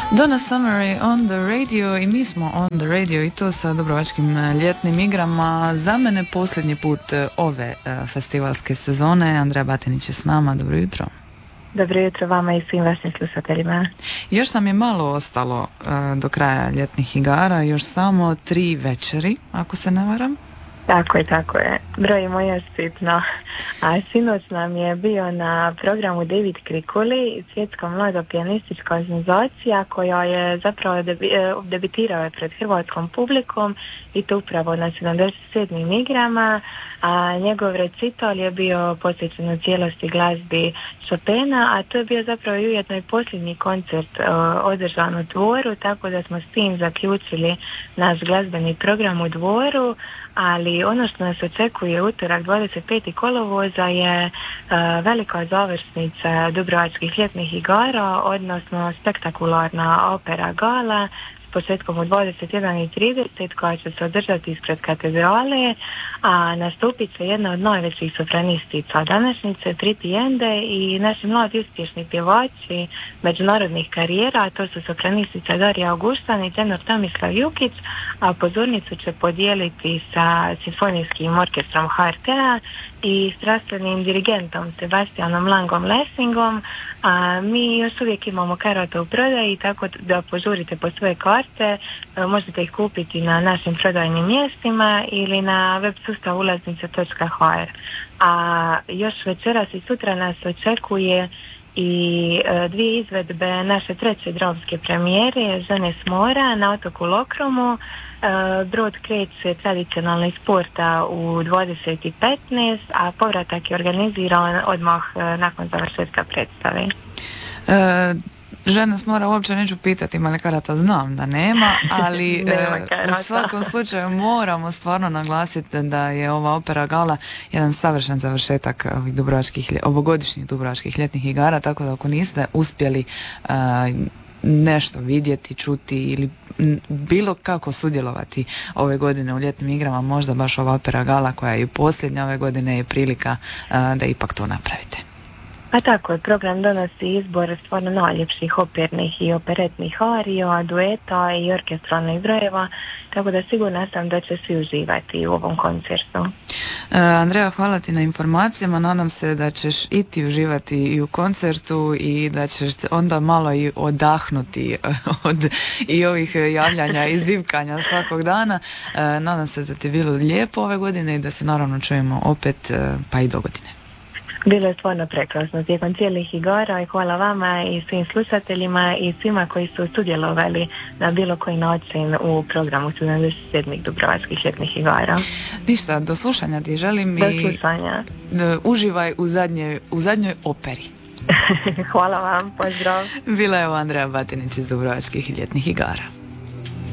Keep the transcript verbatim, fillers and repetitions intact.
Donna Summer on the radio i mi smo on the radio i to sa dubrovačkim ljetnim igrama. Za mene posljednji put ove festivalske sezone. Andreja Batinić je s nama, dobro jutro. Dobro jutro vama i svim vašim slušateljima. Još nam je malo ostalo do kraja ljetnih igara, još samo tri večeri, ako se ne varam. Tako je, tako je. Brojimo još sitno. A sinoć nam je bio na programu David Krikuli, svjetska mlada pijanistička organizacija koja je zapravo debi, debitirala pred hrvatskom publikom i to upravo na sedamdeset sedmim igrama, a njegov recital je bio posvećen u cijelosti glazbi Chopina, a to je bio zapravo i ujedno i posljednji koncert uh, održan u Dvoru, tako da smo s tim zaključili naš glazbeni program u Dvoru. Ali ono što nas očekuje utorak dvadeset petog kolovoza je uh, velika završnica Dubrovačkih ljetnih igara, odnosno spektakularna opera gala s početkom u dvadeset jedan i trideset koja će se održati ispred katedrale, a nastupit će jedna od najvećih sopranistica današnjice, Priti Ende, i naši mladi uspješni pjevači međunarodnih karijera, a to su sopranistica Darija Augustan i tenor Tomislav Jukić, a pozornicu će podijeliti sa simfonijskim orkestrom H R T-a i strastvenim dirigentom Sebastianom Langom Lessingom, a mi još uvijek imamo karata u prodaji, tako da požurite po svoje karte, možete ih kupiti na našim prodajnim mjestima ili na web sustav ulaznica točka h r. A još večeras i sutra nas očekuje i e, dvije izvedbe naše treće dramske premijere Žene s mora na otoku Lokromu. E, brod kreće tradicionalnog sporta u dvadeset i petnaest, a povratak je organiziran odmah e, nakon završetka predstave. E, Žene s mora uopće neću pitati, ima li karata, znam da nema, ali nema u svakom slučaju moramo stvarno naglasiti da je ova opera gala jedan savršen završetak ovih dubrovačkih, ovogodišnjih dubrovačkih ljetnih igara, tako da ako niste uspjeli uh, nešto vidjeti, čuti ili bilo kako sudjelovati ove godine u ljetnim igrama, možda baš ova opera gala koja je i posljednja ove godine je prilika uh, da ipak to napravite. A tako je, program donosi izbor stvarno najljepših opernih i operetnih arija, dueta i orkestralnih brojeva, tako da sigurna sam da će svi uživati u ovom koncertu. E, Andreja, hvala ti na informacijama, nadam se da ćeš i ti uživati i u koncertu i da ćeš onda malo i odahnuti od i ovih javljanja i zivkanja svakog dana. E, nadam se da ti je bilo lijepo ove godine i da se naravno čujemo opet pa i do godine. Bilo je stvarno prekrasno tijekom cijelih igara i hvala vama i svim slušateljima i svima koji su sudjelovali na bilo koji način u programu sedamdeset sedmih Dubrovačkih ljetnih igara. Ništa, do slušanja ti želim do i slušanja. Uživaj u, zadnje, u zadnjoj operi. Hvala vam, pozdrav. Bila je ovo Andreja Batinić iz Dubrovačkih ljetnih igara.